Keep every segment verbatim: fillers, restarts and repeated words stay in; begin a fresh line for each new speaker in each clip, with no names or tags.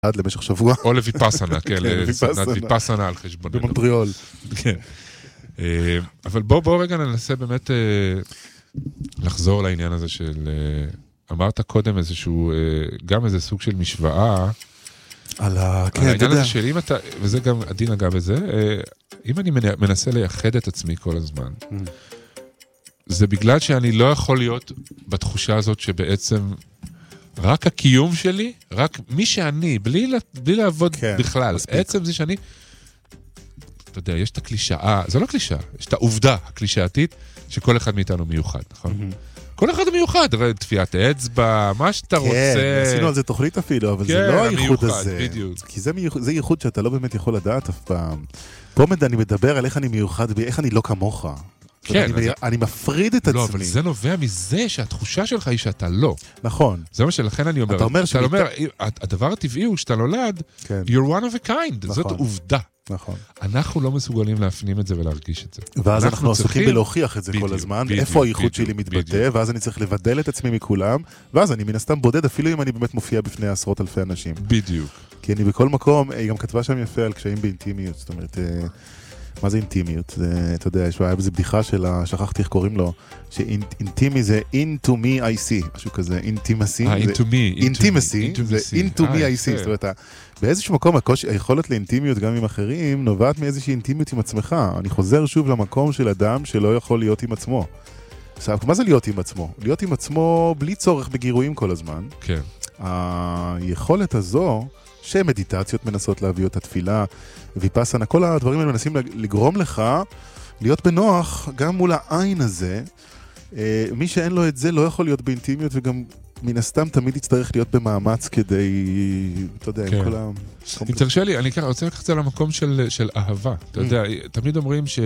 עד למשך שבוע.
או לויפאסנה, כן, לסדנת ויפאסנה על חשבוננו.
במונטריאול.
כן. אבל בואו בואו רגע ננסה באמת לחזור לעניין הזה של, אמרת קודם איזשהו, גם איזה סוג של משוואה,
על ה...
על העניין הזה של אם אתה, וזה גם עדין אגב וזה, אם אני מנסה לייחד את עצמי כל הזמן, זה בגלל שאני לא יכול להיות בתחושה הזאת שבעצם רק הקיום שלי, רק מי שאני, בלי, בלי לעבוד כן, בכלל, מספיק. עצם זה שאני, אתה יודע, יש את הקלישאה, זה לא קלישאה, יש את העובדה הקלישאתית, שכל אחד מאיתנו מיוחד, נכון? Mm-hmm. כל אחד מיוחד, תפיית אצבע, מה שאתה
כן,
רוצה.
כן, עשינו על זה תוכנית אפילו, אבל
כן,
זה לא הייחוד הזה.
בדיוק.
כי זה, זה ייחוד שאתה לא באמת יכול לדעת אף פעם. פה אני מדבר על איך אני מיוחד, איך אני לא כמוך.
כן,
אני,
אז...
אני מפריד את
לא,
עצמי.
אבל זה נובע מזה שהתחושה שלך היא שאתה לא.
נכון.
זה מה שלכן אני אומר.
אתה אומר,
אתה
שמת...
אומר הדבר הטבעי הוא שאתה נולד, כן. you're one of a kind, נכון. זאת עובדה.
נכון.
אנחנו לא מסוגלים להפנים את זה ולהרגיש את זה.
ואז אנחנו, אנחנו עסוקים צריכים... בלהוכיח את זה בדיוק, כל הזמן, בדיוק, איפה הייחוד שלי מתבטא, בדיוק. ואז אני צריך לבדל את עצמי מכולם, ואז אני מן הסתם בודד, אפילו אם אני באמת מופיע בפני עשרות אלפי אנשים.
בדיוק.
כי אני בכל מקום, היא גם כתבה שם יפה על קשיים באינטימיות, זאת אומרת... מה זה אינטימיות? זה, אתה יודע, יש היה בזה בדיחה שלה, שכחתי איך קוראים לו, שאינטימי זה into me I see, משהו כזה, intimacy.
אה, into me.
intimacy, זה into me I see. זאת אומרת, באיזשהו מקום, היכולת לאינטימיות גם עם אחרים, נובעת מאיזושהי אינטימיות עם עצמך. אני חוזר שוב למקום של אדם שלא יכול להיות עם עצמו. עכשיו, מה זה להיות עם עצמו? להיות עם עצמו בלי צורך בגירויים כל הזמן.
כן.
היכולת הזו, שמדיטציות מנסות להביא אותה תפילה, ויפאסנה, כל הדברים האלה מנסים לגרום לך להיות בנוח גם מול העין הזה. מי שאין לו את זה לא יכול להיות באינטימיות, וגם מן הסתם תמיד יצטרך להיות במאמץ כדי, אתה יודע, עם כל ה...
אם תרשה לי, אני רוצה לקחת את זה למקום של אהבה. אתה יודע, תמיד אומרים ש...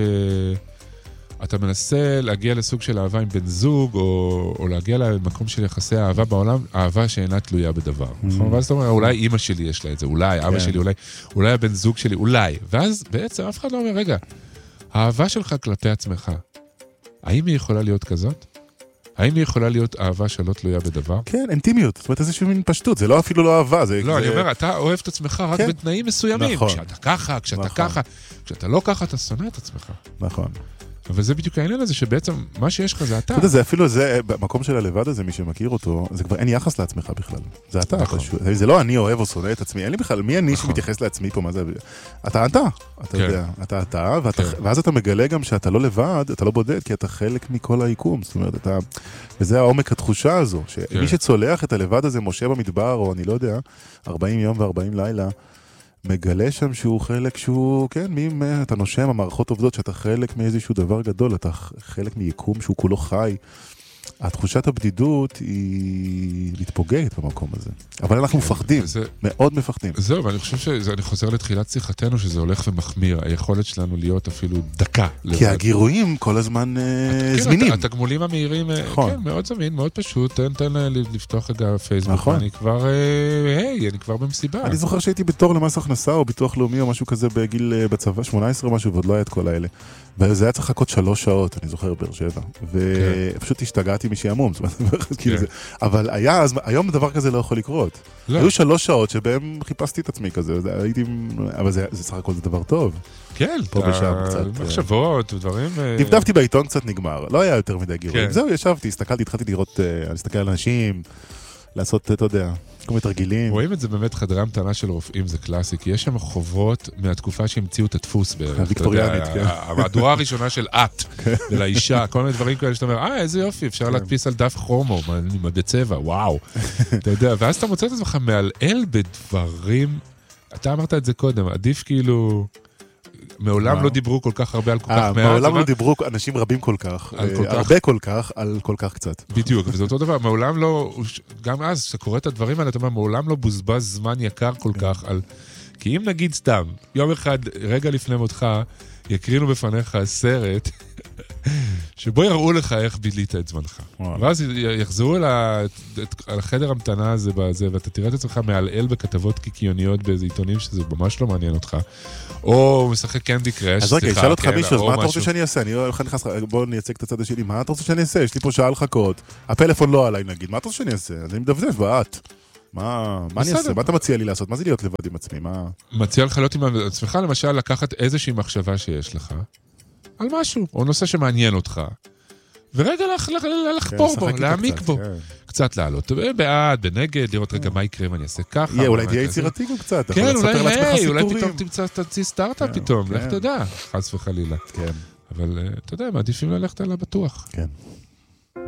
אתה מנסה להגיע לסוג של אהבה עם בן זוג, או, או להגיע למקום של יחסי אהבה בעולם, אהבה שאינה תלויה בדבר. Mm-hmm. ואז אתה אומר, אולי אמא שלי יש לה את זה, אולי אבא yeah. שלי, אולי, אולי הבן זוג שלי, אולי. ואז בעצם אף אחד לא אומר, רגע, האהבה שלך כלפי עצמך, האם היא יכולה להיות כזאת? האם היא יכולה להיות אהבה שלא תלויה בדבר?
כן, אינטימיות. זאת אומרת, איזושהי מין פשטות. זה לא אפילו לא אהבה. זה,
לא,
זה...
אני אומר, אתה אוהב את עצמך רק כן. בתנאים מסוימים.
נכון.
כשאתה ככה, כשאתה נכון. ככה, כשאתה לא ככה, אתה שונא את עצמך.
נכון.
אבל זה בדיוק העניין הזה, שבעצם מה שיש לך זה אתה.
אתה יודע, זה אפילו, זה, במקום של הלבד הזה, מי שמכיר אותו, זה כבר אין יחס לעצמך בכלל. זה אתה.
נכון.
זה לא אני אוהב או שונא את עצמי, אין לי בכלל, מי אני נכון. שמתייחס לעצמי פה, מה זה? אתה אתה, אתה כן. יודע, אתה אתה, ואתה, כן. ואז אתה מגלה גם שאתה לא לבד, אתה לא בודד, כי אתה חלק מכל היקום, זאת אומרת, אתה, וזה העומק התחושה הזו, שמי כן. שצולח את הלבד הזה, משה במדבר, או אני לא יודע, ארבעים יום ו-ארבעים לילה, מגלה שם שהוא חלק שהוא, כן, מי, אתה נושם, המערכות עובדות שאתה חלק מאיזשהו דבר גדול, אתה חלק מיקום שהוא כולו חי. התחושת הבדידות היא מתפוגגת במקום הזה. אבל אנחנו מפחדים, מאוד מפחדים.
זהו, ואני חושב שאני חוזר לתחילת שיחתנו, שזה הולך ומחמיר, היכולת שלנו להיות אפילו דקה.
כי הגירויים כל הזמן זמינים.
התגמולים המהירים, כן, מאוד זמין, מאוד פשוט, תן לפתוח רגע פייסבוק, ואני כבר, היי, אני כבר במסיבה. אני
זוכר שהייתי בתור למס הכנסה, או ביטוח לאומי, או משהו כזה בגיל בצבא, שמונה עשרה משהו, ועוד לא היה את כל האלה. וזה היה צריך לחכות שלוש שעות, אני זוכר, באר שבע. ופשוט השתגעתי משעמום, אבל היה, היום דבר כזה לא יכול לקרות. היו שלוש שעות שבהם חיפשתי את עצמי כזה, אבל זה סך הכל זה דבר טוב.
כן,
פה ושם קצת.
מחשבות ודברים.
דפדפתי בעיתון קצת נגמר, לא היה יותר מדי גירויים. זהו, ישבתי, הסתכלתי, התחלתי לראות, להסתכל על אנשים, לעשות, אתה יודע, כל מיני תרגילים.
רואים את זה באמת חדרי המתנה של רופאים, זה קלאסי, כי יש שם חוברות מהתקופה שהמציאו את הדפוס בערך.
הוויקטוריאנית, כן.
המהדורה הראשונה של את, ולאישה, כל מיני דברים כאלה שאתה אומר, אה, איזה יופי, אפשר להדפיס על דף כרומו, מדי צבע, וואו. אתה יודע, ואז אתה מוצא את עצמך מעלעל בדברים, אתה אמרת את זה קודם, עדיף כאילו... מעולם לא דיברו כל כך הרבה על כל כך מעט.
מעולם לא דיברו אנשים רבים כל כך, הרבה כל כך, על כל כך קצת.
בדיוק, וזה אותו דבר, מעולם לא, גם אז, כשאתה קורא את הדברים האלה, אתה אומר, מעולם לא בוזבז זמן יקר כל כך על... כי אם נגיד סתם, יום אחד, רגע לפני מותך, יקרינו בפניך סרט, שבו יראו לך איך בילית את זמנך. ואז יחזרו אל החדר המתנה הזה, ואתה תראה את עצמך מעלעל בכתבות קיקיוניות באיזה עיתונים שזה ממש לא מעניין אותך. או משחק קנדי קראש.
אז רגע, ישאל אותך מישהו, מה אתה רוצה שאני אעשה? בוא נייצג את הצד השני, מה אתה רוצה שאני אעשה? יש לי פה שעה לחכות, הפלאפון לא עליי נגיד, מה אתה רוצה שאני אעשה? אז אני מדפדף באת. מה אני אעשה? מה אתה מציע לי לעשות? מה זה להיות לבד עם עצמי?
מציע לך להיות עם עצמך, למשל, לקחת איזושהי מחשבה שיש לך, על משהו, או נושא שמעניין אותך, ורגע לחפור בו, להעמיק בו. קצת לעלות בעד, בנגד, לראות רגע מה יקרה אם אני אעשה ככה.
אולי תהיה יצירתי גם קצת.
כן, אולי, אולי פתאום תמצא סטארט-אפ פתאום, לך תדע, חס וחלילה. אבל אתה יודע, מעדיפים ללכת על הבטוח.
כן.